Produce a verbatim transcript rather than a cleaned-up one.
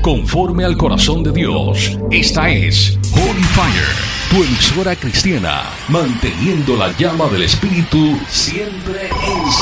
conforme al corazón de Dios. Esta es Holy Fire, tu emisora cristiana, manteniendo la llama del Espíritu siempre encendida.